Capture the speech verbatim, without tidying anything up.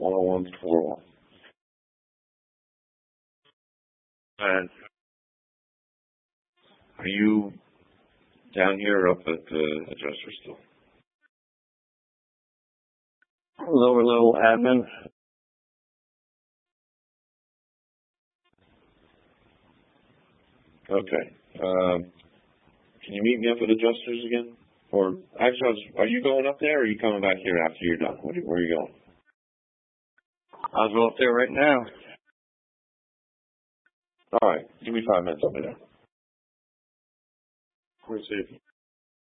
one oh one four one. And are you down here or up at the adjuster still? Lower level admin. Okay. Um, can you meet me up at adjusters again? Or actually, are you going up there, or are you coming back here after you're done? Where, where are you going? I'll go up there right now. All right. Give me five minutes. I'll be there. Let me see.